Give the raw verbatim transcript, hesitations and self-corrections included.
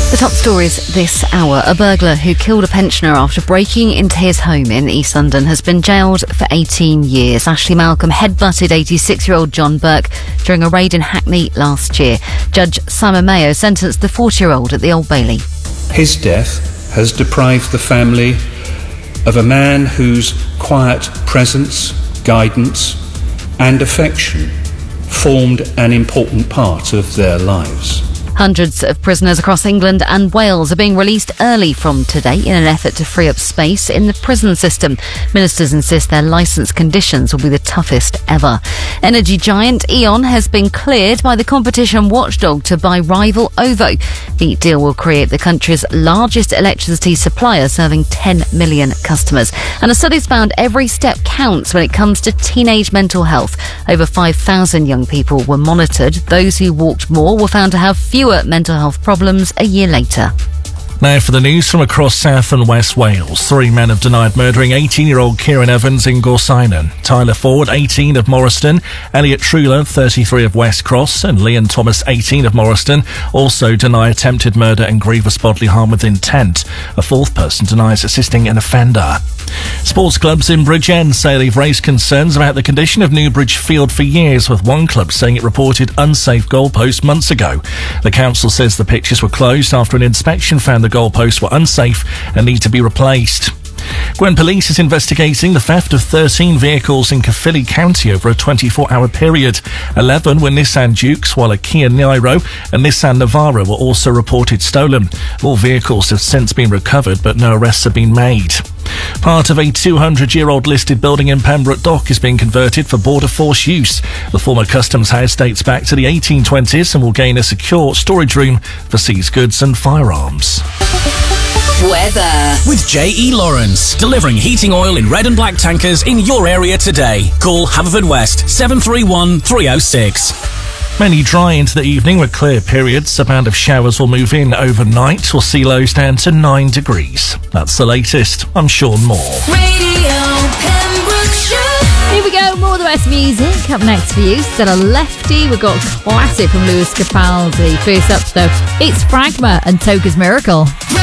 The top stories this hour. A burglar who killed a pensioner after breaking into his home in East London has been jailed for eighteen years. Ashley Malcolm headbutted eighty-six-year-old John Burke during a raid in Hackney last year. Judge Simon Mayo sentenced the forty-year-old at the Old Bailey. His death has deprived the family of a man whose quiet presence, guidance and affection formed an important part of their lives. Hundreds of prisoners across England and Wales are being released early from today in an effort to free up space in the prison system. Ministers insist their licence conditions will be the toughest ever. Energy giant E.ON has been cleared by the competition watchdog to buy rival OVO. The deal will create the country's largest electricity supplier, serving ten million customers. And a study's found every step counts when it comes to teenage mental health. Over five thousand young people were monitored. Those who walked more were found to have fewer mental health problems a year later. Now for the news from across South and West Wales. Three men have denied murdering eighteen-year-old Kieran Evans in Gorsinon. Tyler Ford, eighteen, of Morriston, Elliot Truler, thirty-three, of West Cross, and Leon Thomas, eighteen, of Morriston, also deny attempted murder and grievous bodily harm with intent. A fourth person denies assisting an offender. Sports clubs in Bridgend say they've raised concerns about the condition of Newbridge Field for years, with one club saying it reported unsafe goalposts months ago. The council says the pitches were closed after an inspection found the goalposts were unsafe and need to be replaced. Gwyn Police is investigating the theft of thirteen vehicles in Caerphilly County over a twenty-four hour period. eleven were Nissan Dukes, while a Kia Niro and Nissan Navara were also reported stolen. All vehicles have since been recovered, but no arrests have been made. Part of a two hundred year old listed building in Pembroke Dock is being converted for border force use. The former customs house dates back to the eighteen twenties and will gain a secure storage room for seized goods and firearms. Weather with J E Lawrence, delivering heating oil in red and black tankers in your area today. Call Haverfordwest seven three one, three oh six. Mainly dry into the evening with clear periods. A band of showers will move in overnight. We'll see lows down to nine degrees. That's the latest. I'm Sean Moore. Radio Pembrokeshire. Here we go, more of the best music up next for you. Still a lefty, we've got classic from Lewis Capaldi. First up though, it's Fragma and Toca's Miracle.